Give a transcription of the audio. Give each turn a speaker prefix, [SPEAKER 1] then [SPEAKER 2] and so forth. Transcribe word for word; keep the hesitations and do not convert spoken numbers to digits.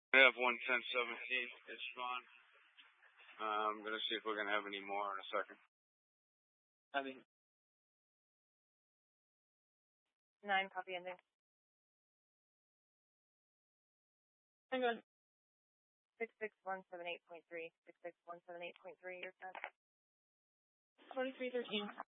[SPEAKER 1] We have one ten seventeen. It's fine. Uh, I'm gonna see if we're gonna have any more in a second.
[SPEAKER 2] I mean,
[SPEAKER 3] Nine copy ending.
[SPEAKER 2] hang on.
[SPEAKER 3] Six six one seven eight point three. Six six one seven eight point three. You're set.
[SPEAKER 2] Twenty-three thirteen.